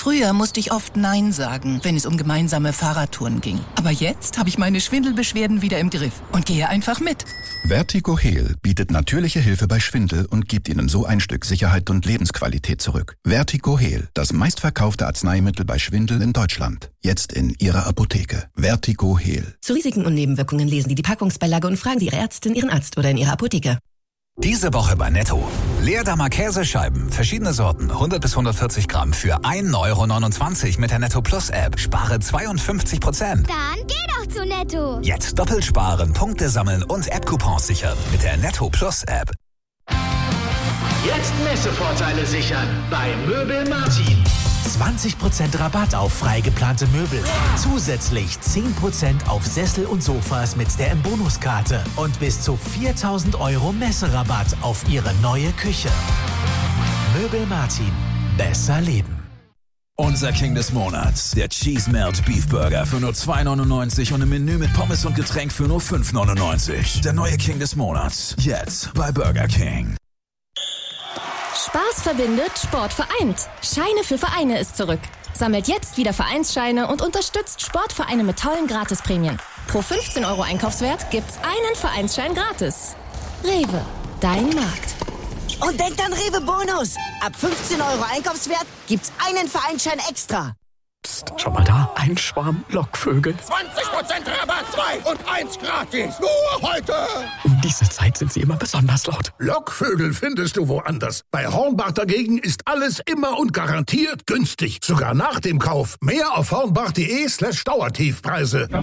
Früher musste ich oft Nein sagen, wenn es um gemeinsame Fahrradtouren ging. Aber jetzt habe ich meine Schwindelbeschwerden wieder im Griff und gehe einfach mit. Vertigo Heal bietet natürliche Hilfe bei Schwindel und gibt Ihnen so ein Stück Sicherheit und Lebensqualität zurück. Vertigo Heal, das meistverkaufte Arzneimittel bei Schwindel in Deutschland. Jetzt in Ihrer Apotheke. Vertigo Heal. Zu Risiken und Nebenwirkungen lesen Sie die Packungsbeilage und fragen Sie Ihre Ärztin, Ihren Arzt oder in Ihrer Apotheke. Diese Woche bei Netto. Leerdammer Käsescheiben, verschiedene Sorten, 100 bis 140 Gramm für 1,29 € mit der Netto Plus App. Spare 52%. Dann geh doch zu Netto. Jetzt doppelt sparen, Punkte sammeln und App-Coupons sichern mit der Netto Plus App. Jetzt Messevorteile sichern bei Möbel Martin. 20% Rabatt auf frei geplante Möbel. Zusätzlich 10% auf Sessel und Sofas mit der M-Bonus-Karte. Und bis zu 4.000 € Messerabatt auf Ihre neue Küche. Möbel Martin. Besser leben. Unser King des Monats. Der Cheese Melt Beef Burger für nur 2,99 € und im Menü mit Pommes und Getränk für nur 5,99 €. Der neue King des Monats. Jetzt bei Burger King. Spaß verbindet, Sport vereint. Scheine für Vereine ist zurück. Sammelt jetzt wieder Vereinsscheine und unterstützt Sportvereine mit tollen Gratisprämien. Pro 15 € Einkaufswert gibt's einen Vereinsschein gratis. Rewe, dein Markt. Und denkt an Rewe Bonus. Ab 15 € Einkaufswert gibt's einen Vereinsschein extra. Psst, schau mal da, ein Schwarm Lockvögel. 20% Rabatt, 2 und 1 gratis. Nur heute. Um diese Zeit sind sie immer besonders laut. Lockvögel findest du woanders. Bei Hornbach dagegen ist alles immer und garantiert günstig. Sogar nach dem Kauf. Mehr auf hornbach.de/Dauertiefpreise.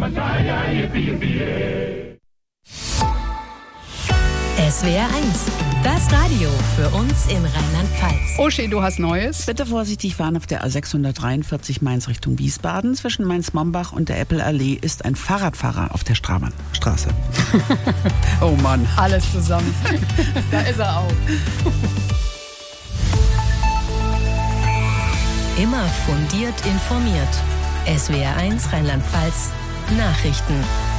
SWR 1, das Radio für uns in Rheinland-Pfalz. Uschi, du hast Neues? Bitte vorsichtig fahren auf der A643 Mainz Richtung Wiesbaden. Zwischen Mainz-Mombach und der Eppelallee ist ein Fahrradfahrer auf der Straße. Oh Mann, alles zusammen. Da ist er auch. Immer fundiert informiert. SWR 1 Rheinland-Pfalz Nachrichten.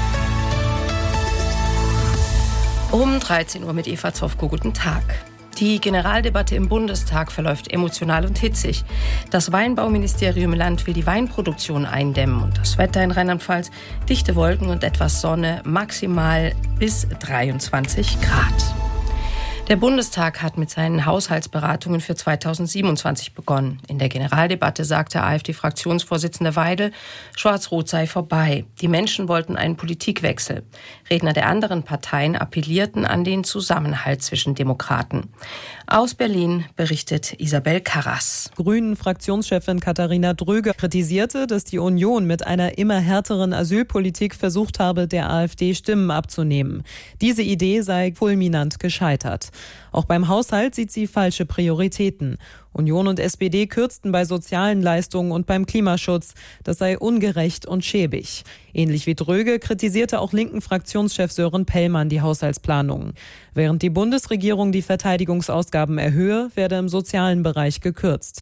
Um 13 Uhr mit Eva Zofko. Guten Tag. Die Generaldebatte im Bundestag verläuft emotional und hitzig. Das Weinbauministerium Land will die Weinproduktion eindämmen und das Wetter in Rheinland-Pfalz, dichte Wolken und etwas Sonne, maximal bis 23 Grad. Der Bundestag hat mit seinen Haushaltsberatungen für 2027 begonnen. In der Generaldebatte sagte AfD-Fraktionsvorsitzende Weidel, Schwarz-Rot sei vorbei. Die Menschen wollten einen Politikwechsel. Redner der anderen Parteien appellierten an den Zusammenhalt zwischen Demokraten. Aus Berlin berichtet Isabel Karras. Grünen-Fraktionschefin Katharina Dröger kritisierte, dass die Union mit einer immer härteren Asylpolitik versucht habe, der AfD Stimmen abzunehmen. Diese Idee sei fulminant gescheitert. Auch beim Haushalt sieht sie falsche Prioritäten. Union und SPD kürzten bei sozialen Leistungen und beim Klimaschutz. Das sei ungerecht und schäbig. Ähnlich wie Dröge kritisierte auch linken Fraktionschef Sören Pellmann die Haushaltsplanungen. Während die Bundesregierung die Verteidigungsausgaben erhöhe, werde im sozialen Bereich gekürzt.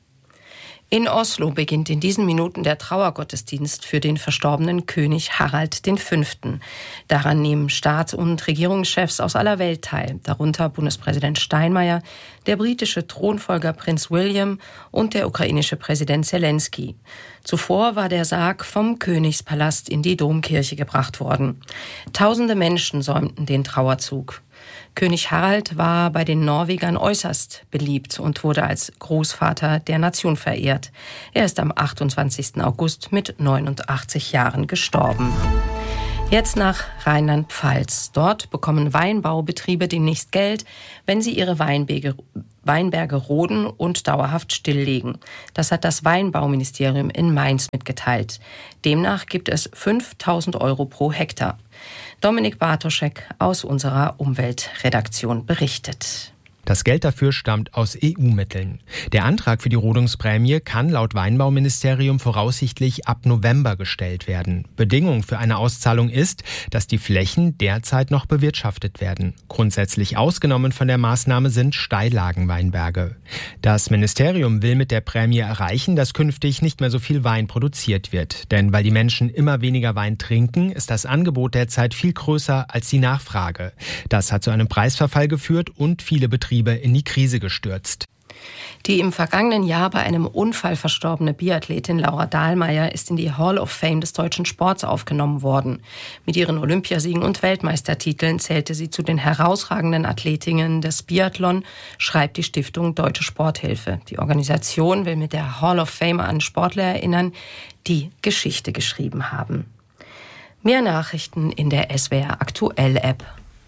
In Oslo beginnt in diesen Minuten der Trauergottesdienst für den verstorbenen König Harald V. Daran nehmen Staats- und Regierungschefs aus aller Welt teil, darunter Bundespräsident Steinmeier, der britische Thronfolger Prinz William und der ukrainische Präsident Zelensky. Zuvor war der Sarg vom Königspalast in die Domkirche gebracht worden. Tausende Menschen säumten den Trauerzug. König Harald war bei den Norwegern äußerst beliebt und wurde als Großvater der Nation verehrt. Er ist am 28. August mit 89 Jahren gestorben. Jetzt nach Rheinland-Pfalz. Dort bekommen Weinbaubetriebe demnächst Geld, wenn sie ihre Weinberge roden und dauerhaft stilllegen. Das hat das Weinbauministerium in Mainz mitgeteilt. Demnach gibt es 5.000 € pro Hektar. Dominik Bartoschek aus unserer Umweltredaktion berichtet. Das Geld dafür stammt aus EU-Mitteln. Der Antrag für die Rodungsprämie kann laut Weinbauministerium voraussichtlich ab November gestellt werden. Bedingung für eine Auszahlung ist, dass die Flächen derzeit noch bewirtschaftet werden. Grundsätzlich ausgenommen von der Maßnahme sind Steillagenweinberge. Das Ministerium will mit der Prämie erreichen, dass künftig nicht mehr so viel Wein produziert wird. Denn weil die Menschen immer weniger Wein trinken, ist das Angebot derzeit viel größer als die Nachfrage. Das hat zu einem Preisverfall geführt und viele Betriebe in die Krise gestürzt. Die im vergangenen Jahr bei einem Unfall verstorbene Biathletin Laura Dahlmeier ist in die Hall of Fame des deutschen Sports aufgenommen worden. Mit ihren Olympiasiegen und Weltmeistertiteln zählte sie zu den herausragenden Athletinnen des Biathlon, schreibt die Stiftung Deutsche Sporthilfe. Die Organisation will mit der Hall of Fame an Sportler erinnern, die Geschichte geschrieben haben. Mehr Nachrichten in der SWR Aktuell App.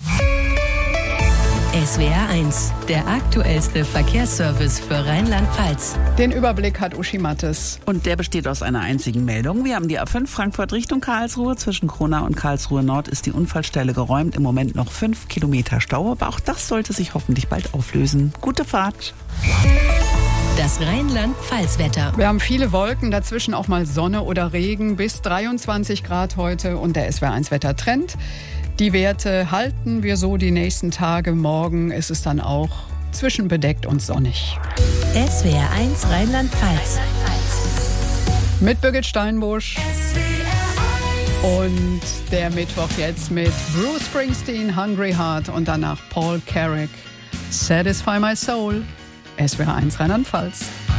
SWR 1, der aktuellste Verkehrsservice für Rheinland-Pfalz. Den Überblick hat Uschi Mattes. Und der besteht aus einer einzigen Meldung. Wir haben die A5 Frankfurt Richtung Karlsruhe. Zwischen Kronau und Karlsruhe Nord ist die Unfallstelle geräumt. Im Moment noch 5 Kilometer Stau, aber auch das sollte sich hoffentlich bald auflösen. Gute Fahrt. Das Rheinland-Pfalz-Wetter. Wir haben viele Wolken, dazwischen auch mal Sonne oder Regen. Bis 23 Grad heute und der SWR1-Wetter-Trend. Die Werte halten wir so die nächsten Tage. Morgen ist es dann auch zwischenbedeckt und sonnig. SWR 1 Rheinland-Pfalz. Mit Birgit Steinbusch. Und der Mittwoch jetzt mit Bruce Springsteen, Hungry Heart und danach Paul Carrick, Satisfy My Soul. SWR 1 Rheinland-Pfalz.